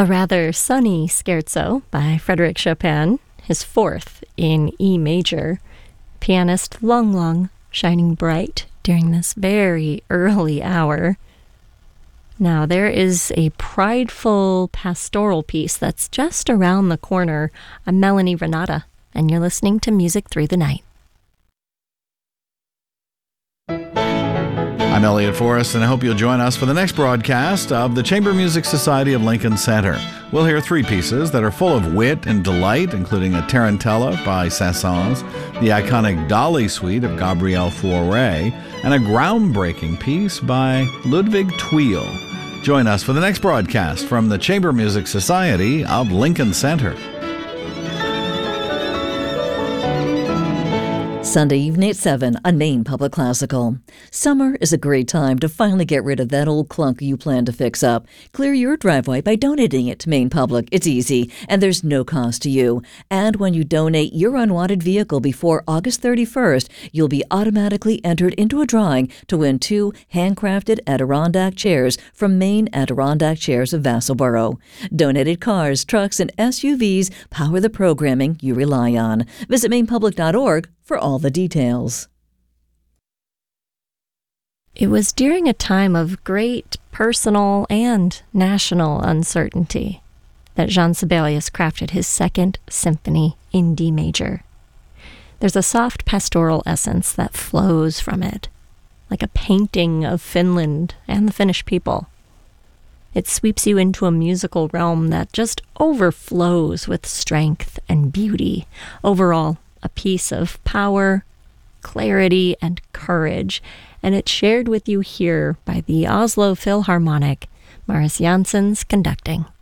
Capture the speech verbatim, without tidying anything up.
A rather sunny scherzo by Frédéric Chopin, his fourth in E major. Pianist Lung Lung shining bright during this very early hour. Now, there is a prideful pastoral piece that's just around the corner. I'm Melanie Renata, and you're listening to Music Through the Night. I'm Elliot Forrest, and I hope you'll join us for the next broadcast of the Chamber Music Society of Lincoln Center. We'll hear three pieces that are full of wit and delight, including a Tarantella by Saint-Saëns, the iconic Dolly Suite of Gabriel Fauré, and a groundbreaking piece by Ludwig Thuil. Join us for the next broadcast from the Chamber Music Society of Lincoln Center. Sunday evening at seven on Maine Public Classical. Summer is a great time to finally get rid of that old clunker you plan to fix up. Clear your driveway by donating it to Maine Public. It's easy, and there's no cost to you. And when you donate your unwanted vehicle before August thirty-first, you'll be automatically entered into a drawing to win two handcrafted Adirondack chairs from Maine Adirondack Chairs of Vassalboro. Donated cars, trucks, and S U Vs power the programming you rely on. Visit maine public dot org for all the details. It was during a time of great personal and national uncertainty that Jean Sibelius crafted his second symphony in D major. There's a soft pastoral essence that flows from it, like a painting of Finland and the Finnish people. It sweeps you into a musical realm that just overflows with strength and beauty. Overall, a piece of power, clarity, and courage, and it's shared with you here by the Oslo Philharmonic, Marius Janssen's conducting.